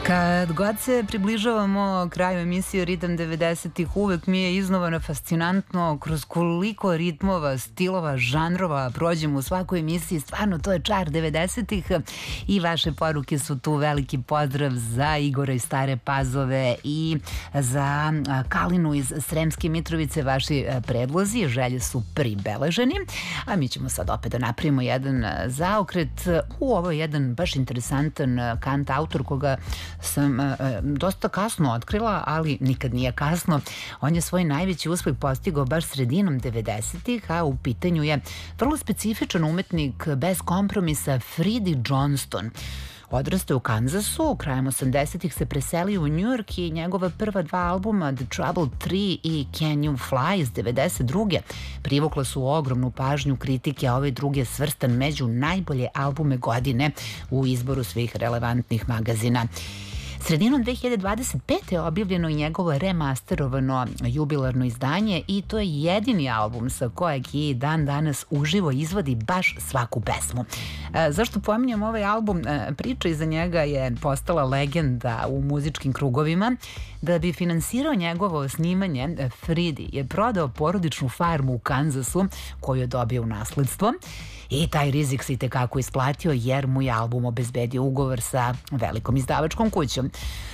Kad god se približavamo kraju emisije Ritam 90-ih, uvek mi je iznova fascinantno kroz koliko ritmova, stilova, žanrova prođemo u svakoj emisiji. Stvarno, to je čar 90-ih i vaše poruke su tu. Veliki pozdrav za Igora iz Stare Pazove i za Kalinu iz Sremske Mitrovice. Vaši predlozi, želje su pribeleženi, a mi ćemo sad opet da napravimo jedan zaokret u ovo jedan baš interesantan kant autor koga sam dosta kasno otkrila, ali nikad nije kasno. On je svoj najveći uspeh postigao baš sredinom 90-ih, a u pitanju je vrlo specifičan umetnik bez kompromisa, Freddie Johnston. Odrastao u Kanzasu, krajem 80-ih se preselio u New York i njegova prva dva albuma The Trouble 3 i Can You Fly iz 92. privukla su ogromnu pažnju kritike, a ove druge svrstan među najbolje albume godine u izboru svih relevantnih magazina. Sredinom 2025. je objavljeno i njegovo remasterovano jubilarno izdanje i to je jedini album sa kojeg i dan danas uživo izvodi baš svaku pesmu. Zašto pominjem ovaj album? Priča iza njega je postala legenda u muzičkim krugovima. Da bi finansirao njegovo snimanje, Freddie je prodao porodičnu farmu u Kanzasu koju je dobio u nasledstvo. I taj rizik se i tekako isplatio jer mu je album obezbedio ugovor sa velikom izdavačkom kućom.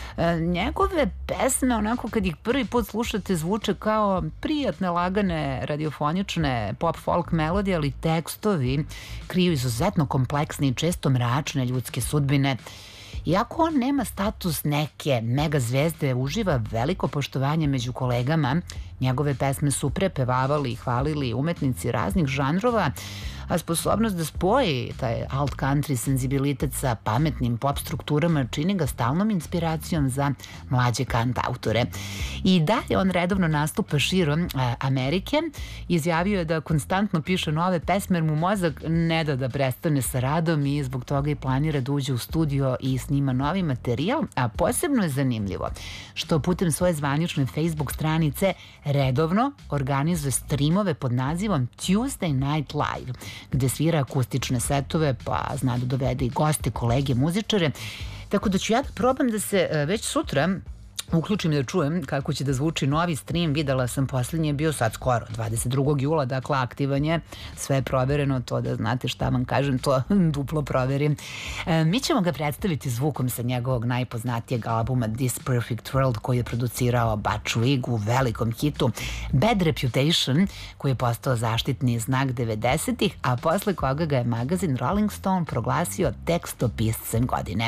Njegove pesme, onako kad ih prvi put slušate, zvuče kao prijatne, lagane, radiofonične pop folk melodije, ali tekstovi kriju izuzetno kompleksne i često mračne ljudske sudbine. Iako on nema status neke mega zvezde, uživa veliko poštovanje među kolegama. Njegove pesme su prepevavali i hvalili umetnici raznih žanrova, a sposobnost da spoji taj alt country senzibilitet sa pametnim pop strukturama čini ga stalnom inspiracijom za mlađe kantautore. I dalje on redovno nastupa širom Amerike. Izjavio je da konstantno piše nove pesme jer mu mozak ne da prestane sa radom i zbog toga i planira da uđe u studio i snima novi materijal, a posebno je zanimljivo što putem svoje zvanične Facebook stranice redovno organizuje streamove pod nazivom Tuesday Night Live, gde svira akustične setove, pa zna da dovede i goste, kolege, muzičare. Tako da ću ja da probam da se već sutra uključim da čujem kako će da zvuči novi stream. Videla sam, poslednji je bio sad skoro 22. jula, dakle aktivan je, sve je provereno, to da znate šta vam kažem, to duplo proverim. Mi ćemo ga predstaviti zvukom sa njegovog najpoznatijeg albuma This Perfect World koji je producirao Butch Vig u velikom hitu Bad Reputation, koji je postao zaštitni znak 90-ih, a posle koga ga je magazin Rolling Stone proglasio tekstopiscem godine.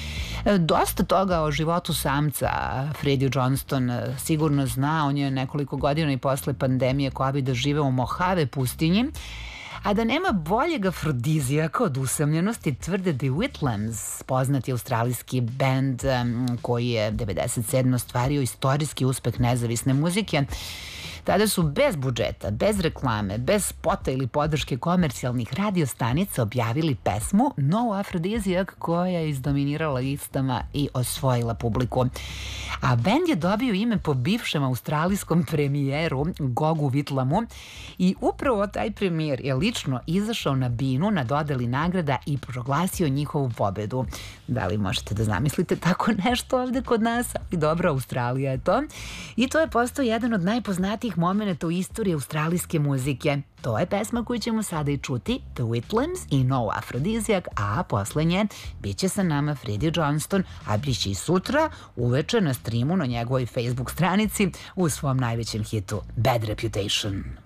Dosta toga o životu samca Freddie Johnston sigurno zna. On je nekoliko godina i posle pandemije COVID-a živeo u Mojave pustinji, a da nema boljeg afrodizijaka od usamljenosti tvrde The Whitlams, poznati australijski bend koji je 97. ostvario istorijski uspeh nezavisne muzike. Tada su bez budžeta, bez reklame, bez spota ili podrške komercijalnih radiostanica objavili pesmu No Aphrodisiac koja je izdominirala listama i osvojila publiku. A bend je dobio ime po bivšem australijskom premijeru Gogu Whitlamu i upravo taj premijer je lično izašao na binu na dodeli nagrada i proglasio njihovu pobedu. Da li možete da zamislite tako nešto ovde kod nas? Ali dobro, Australija je to. I to je postao jedan od najpoznatijih momenata u istoriji australijske muzike. To je pesma koju ćemo sada i čuti, The Whitlams i No Aphrodisiac, a posle nje bit će sa nama Freddie Johnston, a bit će i sutra uveče na streamu na njegovoj Facebook stranici u svom najvećem hitu Bad Reputation.